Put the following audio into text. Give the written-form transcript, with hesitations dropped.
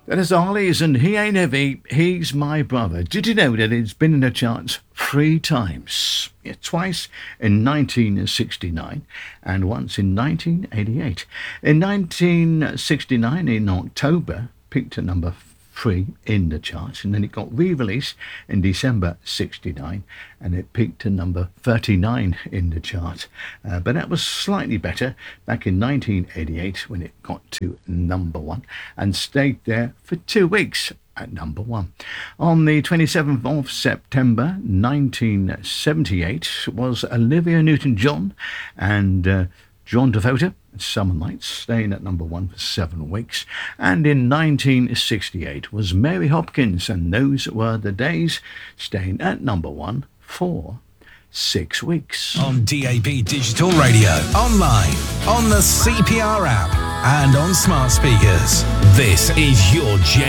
That is Arlies and He Ain't Heavy, He's My Brother. Did you know that it's been in the charts 3 times? Yeah, twice in 1969 and once in 1988. In 1969, in October, peaked at number 3 in the charts, and then it got re-released in December 69 and it peaked to number 39 in the chart, but that was slightly better back in 1988 when it got to number 1 and stayed there for 2 weeks at number 1. On the 27th of September 1978 was Olivia Newton-John and John Travolta, Summer Nights, staying at number 1 for 7 weeks. And in 1968 was Mary Hopkins, and Those Were the Days, staying at number 1 for 6 weeks. On DAB Digital Radio, online, on the CPR app, and on smart speakers. This is your